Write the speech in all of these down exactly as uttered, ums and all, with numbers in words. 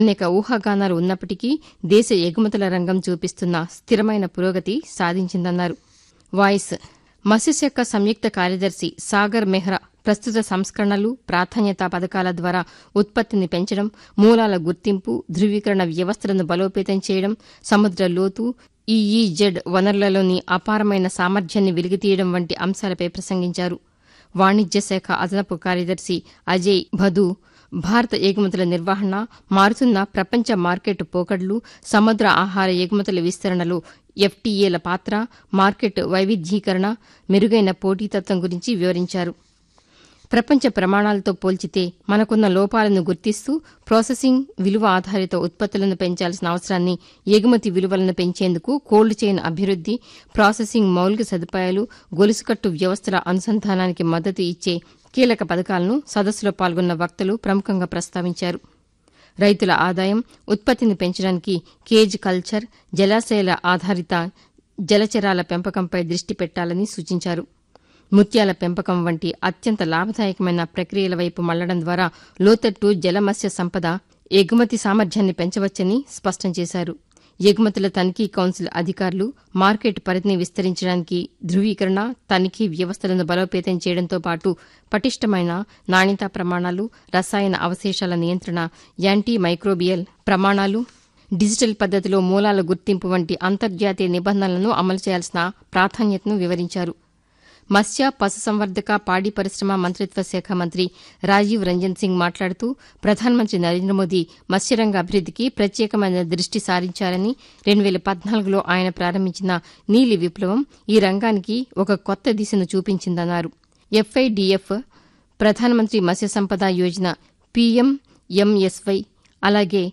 అనేక ఊహాగానాలు ఉన్నప్పటికీ దేశ ఎగుమతుల రంగం చూపిస్తున్న స్థిరమైన పురోగతి సాధించిందన్నారు. వాయిస్ మత్స్యశాఖ సంయుక్త కార్యదర్శి సాగర్ మెహ్రా ప్రస్తుత సంస్కరణలు, ప్రాధాన్యతా పథకాల ద్వారా ఉత్పత్తిని పెంచడం, మూలాల గుర్తింపు, ధృవీకరణ వ్యవస్థలను బలోపేతం చేయడం, సముద్ర లోతు, ఈఈజెడ్ వనరులలోని అపారమైన సామర్థ్యాన్ని వెలికితీయడం వంటి అంశాలపై ప్రసంగించారు. వాణిజ్య శాఖ అదనపు కార్యదర్శి అజయ్ భదూ భారత ఎగుమతుల నిర్వహణ, మారుతున్న ప్రపంచ మార్కెట్ పోకడలు, సముద్ర ఆహార ఎగుమతుల విస్తరణలో ఎఫ్టీఏల పాత్ర, మార్కెట్ వైవిధ్యీకరణ, మెరుగైన పోటీతత్వం గురించి వివరించారు. ప్రపంచ ప్రమాణాలతో పోల్చితే మనకున్న లోపాలను గుర్తిస్తూ ప్రాసెసింగ్, విలువ ఆధారిత ఉత్పత్తులను పెంచాల్సిన అవసరాన్ని, ఎగుమతి విలువలను పెంచేందుకు కోల్డ్ చైన్ అభివృద్ది, ప్రాసెసింగ్ మౌలిక సదుపాయాలు, గొలుసుకట్టు వ్యవస్థల అనుసంధానానికి మద్దతు ఇచ్చే కీలక పథకాలను సదస్సులో పాల్గొన్న వక్తలు ప్రముఖంగా ప్రస్తావించారు. రైతుల ఆదాయం, ఉత్పత్తిని పెంచడానికి కేజ్ కల్చర్, జలాశయాల ఆధారిత జలచరాల పెంపకంపై దృష్టి పెట్టాలని సూచించారు. ముత్యాల పెంపకం వంటి అత్యంత లాభదాయకమైన ప్రక్రియల వైపు మళ్లడం ద్వారా లోతట్టు జలమత్స్య సంపద ఎగుమతి సామర్థ్యాన్ని పెంచవచ్చని స్పష్టం చేశారు. ఎగుమతుల తనిఖీ కౌన్సిల్ అధికారులు మార్కెట్ పరిధిని విస్తరించడానికి ధృవీకరణ, తనిఖీ వ్యవస్థలను బలోపేతం చేయడంతో పాటు పటిష్టమైన నాణ్యతా ప్రమాణాలు, రసాయన అవశేషాల నియంత్రణ, యాంటీ మైక్రోబియల్ ప్రమాణాలు, డిజిటల్ పద్దతిలో మూలాల గుర్తింపు వంటి అంతర్జాతీయ నిబంధనలను అమలు చేయాల్సిన ప్రాధాన్యతను వివరించారు. మత్స్య, పశుసంవర్ధక, పాడి పరిశ్రమ మంత్రిత్వ శాఖ మంత్రి రాజీవ్ రంజన్ సింగ్ మాట్లాడుతూ ప్రధానమంత్రి నరేంద్ర మోదీ మత్స్యరంగ అభివృద్దికి ప్రత్యేకమైన దృష్టి సారించారని, రెండు వేల పద్నాలుగులో ఆయన ప్రారంభించిన నీలి విప్లవం ఈ రంగానికి ఒక కొత్త దిశను చూపించిందన్నారు. ఎఫ్ఐడిఎఫ్, ప్రధానమంత్రి మత్స్య సంపద యోజన, పీఎంఎంఎస్వై, అలాగే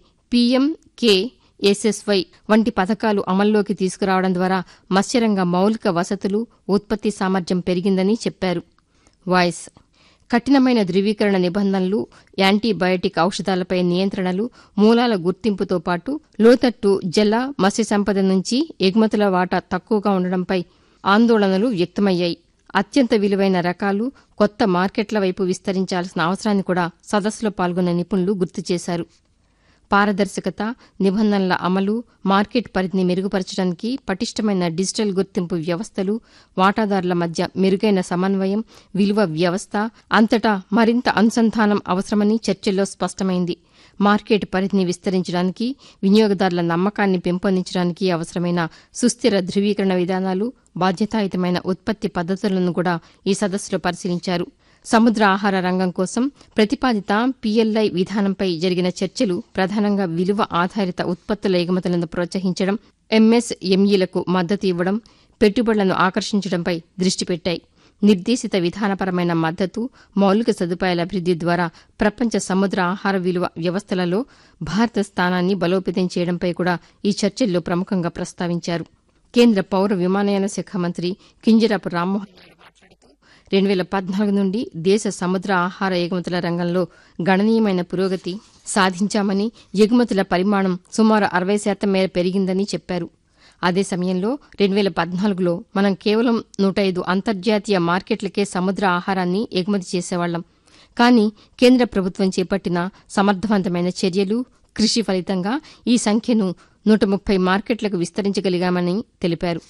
పీఎంకేఎస్ఎస్వై వంటి పథకాలు అమల్లోకి తీసుకురావడం ద్వారా మత్స్యరంగ మౌలిక వసతులు, ఉత్పత్తి సామర్థ్యం పెరిగిందని చెప్పారు. వాయిస్ కఠినమైన ధృవీకరణ నిబంధనలు, యాంటీబయాటిక్ ఔషధాలపై నియంత్రణలు, మూలాల గుర్తింపుతో పాటు లోతట్టు జల మత్స్య సంపద నుంచి ఎగుమతుల వాటా తక్కువగా ఉండడంపై ఆందోళనలు వ్యక్తమయ్యాయి. అత్యంత విలువైన రకాలు, కొత్త మార్కెట్ల వైపు విస్తరించాల్సిన అవసరాన్ని కూడా సదస్సులో పాల్గొన్న నిపుణులు గుర్తు చేశారు. పారదర్శకత, నిబంధనల అమలు, మార్కెట్ పరిధిని మెరుగుపరచడానికి పటిష్టమైన డిజిటల్ గుర్తింపు వ్యవస్థలు, వాటాదారుల మధ్య మెరుగైన సమన్వయం, విలువ వ్యవస్థ, అంతటా మరింత అనుసంధానం అవసరమని చర్చల్లో స్పష్టమైంది. మార్కెట్ పరిధిని విస్తరించడానికి, వినియోగదారుల నమ్మకాన్ని పెంపొందించడానికి అవసరమైన సుస్థిర ధృవీకరణ విధానాలు, బాధ్యతాయుతమైన ఉత్పత్తి పద్దతులను కూడా ఈ సదస్సులో పరిశీలించారు. సముద్ర ఆహార రంగం కోసం ప్రతిపాదిత పీఎల్ఐ విధానంపై జరిగిన చర్చలు ప్రధానంగా విలువ ఆధారిత ఉత్పత్తుల ఎగుమతులను ప్రోత్సహించడం, ఎంఎస్ఎంఈలకు మద్దతు ఇవ్వడం, పెట్టుబడులను ఆకర్షించడంపై దృష్టి పెట్టాయి. నిర్దేశిత విధానపరమైన మద్దతు, మౌలిక సదుపాయాల అభివృద్ది ద్వారా ప్రపంచ సముద్ర ఆహార విలువ వ్యవస్థలలో భారత స్థానాన్ని బలోపేతం చేయడంపై కూడా ఈ చర్చల్లో ప్రముఖంగా ప్రస్తావించారు. కేంద్ర పౌర విమానయాన శాఖ మంత్రి కింజరాపు రామ్మోహన్ మాట్లాడుతూ రెండు వేల పద్నాలుగు నుండి దేశ సముద్ర ఆహార ఎగుమతుల రంగంలో గణనీయమైన పురోగతి సాధించామని, ఎగుమతుల పరిమాణం సుమారు అరవై శాతం మేర పెరిగిందని చెప్పారు. అదే సమయంలో రెండు వేల పద్నాలుగులో మనం కేవలం నూట ఐదు అంతర్జాతీయ మార్కెట్లకే సముద్ర ఆహారాన్ని ఎగుమతి చేసేవాళ్లం. కానీ కేంద్ర ప్రభుత్వం చేపట్టిన సమర్థవంతమైన చర్యలు, కృషి ఫలితంగా ఈ సంఖ్యను నూట ముప్పై మార్కెట్లకు విస్తరించగలిగామని తెలిపారు.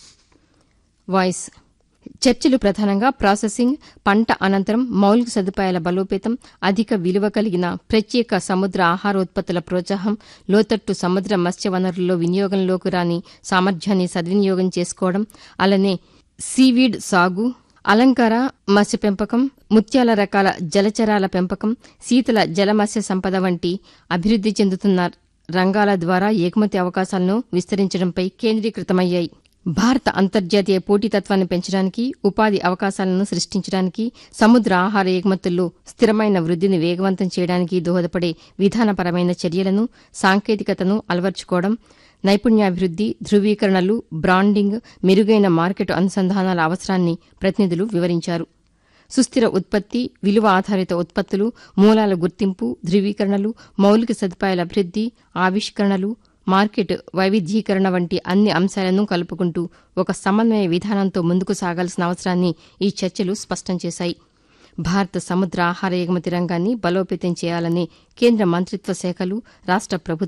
వాయిస్ చర్చలు ప్రధానంగా ప్రాసెసింగ్, పంట అనంతరం మౌలిక సదుపాయాల బలోపేతం, అధిక విలువ కలిగిన ప్రత్యేక సముద్ర ఆహారోత్పత్తుల ప్రోత్సాహం, లోతట్టు సముద్ర మత్స్య వనరుల్లో వినియోగంలోకి రాని సామర్థ్యాన్ని సద్వినియోగం చేసుకోవడం, అలానే సీవీడ్ సాగు, అలంకార మత్స్య పెంపకం, ముత్యాల రకాల జలచరాల పెంపకం, శీతల జలమత్స్య సంపద వంటి అభివృద్ది చెందుతున్న రంగాల ద్వారా ఎగుమతి అవకాశాలను విస్తరించడంపై కేంద్రీకృతమయ్యాయి. భారత అంతర్జాతీయ పోటీతత్వాన్ని పెంచడానికి, ఉపాధి అవకాశాలను సృష్టించడానికి, సముద్ర ఆహార ఎగుమతుల్లో స్థిరమైన వృద్దిని వేగవంతం చేయడానికి దోహదపడే విధానపరమైన చర్యలను, సాంకేతికతను అలవర్చుకోవడం, నైపుణ్యాభివృద్ది, ధృవీకరణలు, బ్రాండింగ్, మెరుగైన మార్కెట్ అనుసంధానాల అవసరాన్ని ప్రతినిధులు వివరించారు. సుస్థిర ఉత్పత్తి, విలువ ఆధారిత ఉత్పత్తులు, మూలాల గుర్తింపు, ధృవీకరణలు, మౌలిక సదుపాయాల అభివృద్ది, ఆవిష్కరణలు, మార్కెట్ వైవిధ్యీకరణ వంటి అన్ని అంశాలను కలుపుకుంటూ ఒక సమన్వయ విధానంతో ముందుకు సాగాల్సిన అవసరాన్ని ఈ చర్చలు స్పష్టం చేశాయి. భారత సముద్ర ఆహార ఎగుమతి రంగాన్ని బలోపేతం చేయాలని కేంద్ర మంత్రిత్వ శాఖలు, రాష్ట ప్రభుత్వాలు